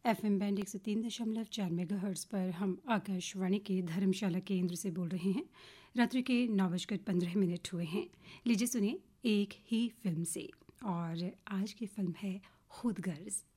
FM band 103.4 megahertz पर हम आकाशवाणी के धर्मशाला केंद्र से बोल रहे हैं। रात्रि के 9:15 हुए हैं। लीजिए सुनिए एक ही फिल्म से, और आज की फिल्म है खुद गर्ज।